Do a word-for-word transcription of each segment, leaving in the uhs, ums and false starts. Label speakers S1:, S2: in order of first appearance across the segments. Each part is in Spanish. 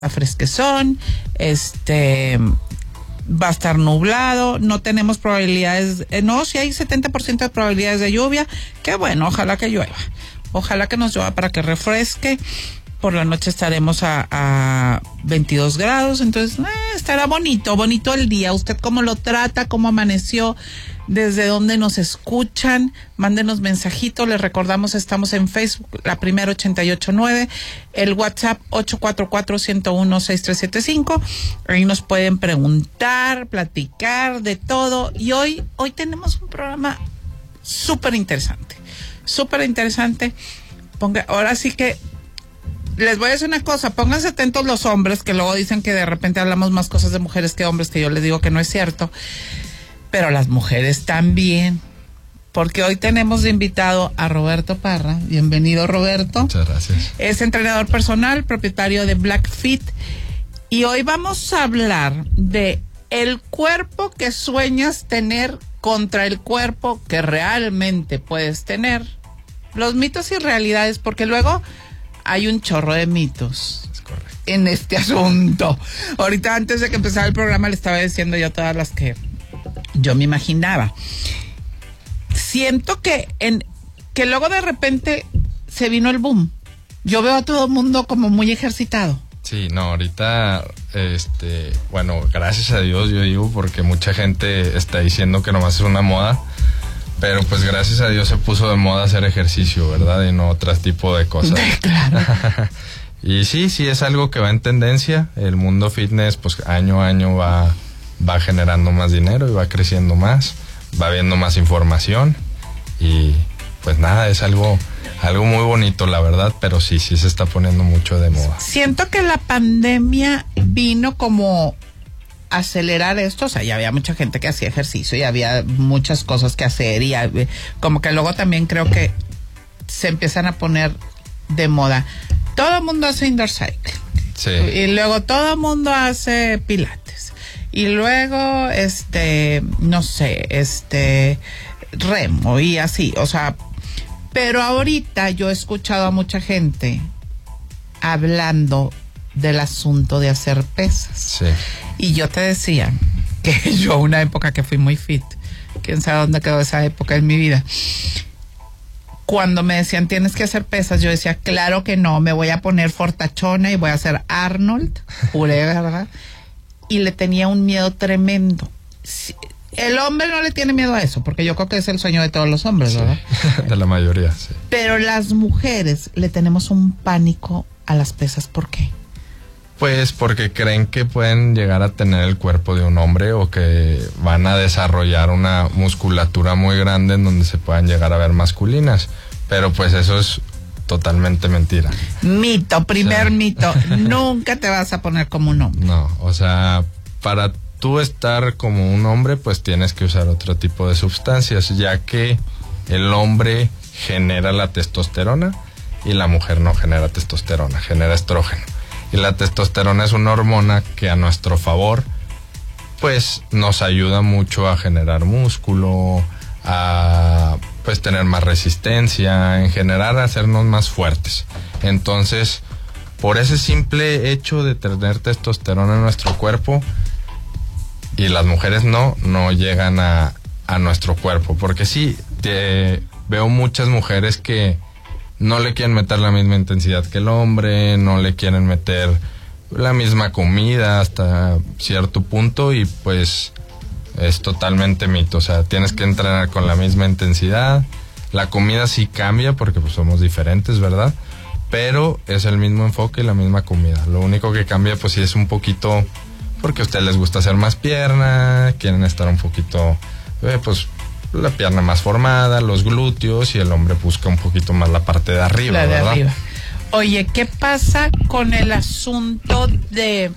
S1: fresquezón, este va a estar nublado, no tenemos probabilidades, eh, no, si hay setenta por ciento de probabilidades de lluvia, que bueno, ojalá que llueva, ojalá que nos llueva para que refresque. Por la noche estaremos a, a veintidós grados, entonces eh, estará bonito, bonito el día. ¿Usted cómo lo trata? ¿Cómo amaneció? ¿Desde dónde nos escuchan? Mándenos mensajitos. Les recordamos, estamos en Facebook, La Primera ochenta y ocho nueve, el WhatsApp ocho cuatro cuatro, uno uno, seis tres siete cinco. Ahí nos pueden preguntar, platicar de todo. Y hoy, hoy tenemos un programa súper interesante, súper interesante. Ponga, ahora sí que les voy a decir una cosa, pónganse atentos los hombres, que luego dicen que de repente hablamos más cosas de mujeres que hombres, que yo les digo que no es cierto, pero las mujeres también, porque hoy tenemos de invitado a Roberto Parra. Bienvenido, Roberto.
S2: Muchas gracias.
S1: Es entrenador personal, propietario de Black Fit, y hoy vamos a hablar de el cuerpo que sueñas tener contra el cuerpo que realmente puedes tener, los mitos y realidades, porque luego hay un chorro de mitos en este asunto. Ahorita, antes de que empezara el programa, le estaba diciendo yo todas las que yo me imaginaba. Siento que en que luego de repente se vino el boom. Yo veo a todo el mundo como muy ejercitado.
S2: Sí, no, ahorita, este, bueno, gracias a Dios, yo digo, porque mucha gente está diciendo que nomás es una moda. Pero pues gracias a Dios se puso de moda hacer ejercicio, ¿verdad? Y no otro tipo de cosas.
S1: Claro.
S2: Y sí, sí es algo que va en tendencia. El mundo fitness pues año a año va, va generando más dinero y va creciendo más. Va habiendo más información. Y pues nada, es algo, algo muy bonito, la verdad. Pero sí, sí se está poniendo mucho de moda.
S1: Siento que la pandemia vino como acelerar esto, o sea, ya había mucha gente que hacía ejercicio y había muchas cosas que hacer y había, como que luego también creo que se empiezan a poner de moda. Todo el mundo hace indoor cycle.
S2: Sí.
S1: Y luego todo el mundo hace pilates. Y luego, este, no sé, este, remo y así, o sea, pero ahorita yo he escuchado a mucha gente hablando del asunto de hacer pesas.
S2: Sí.
S1: Y yo te decía que yo una época que fui muy fit, quién sabe dónde quedó esa época en mi vida, cuando me decían tienes que hacer pesas, yo decía claro que no, me voy a poner fortachona y voy a hacer Arnold, juré, ¿verdad? Y le tenía un miedo tremendo. El hombre no le tiene miedo a eso, porque yo creo que es el sueño de todos los hombres, ¿verdad?
S2: Sí, de la mayoría, sí.
S1: Pero las mujeres le tenemos un pánico a las pesas, ¿por qué?
S2: Pues porque creen que pueden llegar a tener el cuerpo de un hombre o que van a desarrollar una musculatura muy grande en donde se puedan llegar a ver masculinas. Pero pues eso es totalmente mentira.
S1: Mito, primer
S2: o sea,
S1: mito. Nunca te vas a poner como un hombre.
S2: No, o sea, para tú estar como un hombre, pues tienes que usar otro tipo de sustancias, ya que el hombre genera la testosterona y la mujer no genera testosterona, genera estrógeno. Y la testosterona es una hormona que a nuestro favor, pues nos ayuda mucho a generar músculo, a pues tener más resistencia, en general a hacernos más fuertes. Entonces, por ese simple hecho de tener testosterona en nuestro cuerpo, y las mujeres no, no llegan a, a nuestro cuerpo. Porque sí, te, veo muchas mujeres que no le quieren meter la misma intensidad que el hombre, no le quieren meter la misma comida hasta cierto punto y pues es totalmente mito. O sea, tienes que entrenar con la misma intensidad. La comida sí cambia porque pues somos diferentes, ¿verdad? Pero es el mismo enfoque y la misma comida. Lo único que cambia pues sí es un poquito porque a ustedes les gusta hacer más pierna, quieren estar un poquito, eh, pues la pierna más formada, los glúteos, y el hombre busca un poquito más la parte de arriba,
S1: la de
S2: ¿verdad?
S1: Arriba. Oye, ¿qué pasa con el asunto de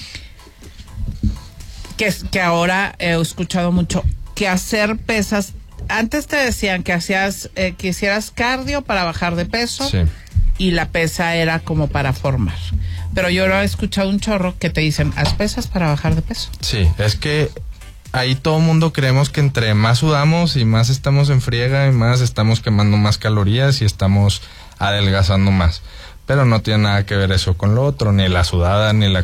S1: que, que ahora he escuchado mucho que hacer pesas? Antes te decían que hacías eh, que hicieras cardio para bajar de peso,
S2: sí,
S1: y la pesa era como para formar. Pero yo ahora he escuchado un chorro que te dicen, haz pesas para bajar de peso.
S2: Sí, es que ahí todo el mundo creemos que entre más sudamos y más estamos en friega y más estamos quemando más calorías y estamos adelgazando más. pero no tiene nada que ver eso con lo otro, ni la sudada, ni la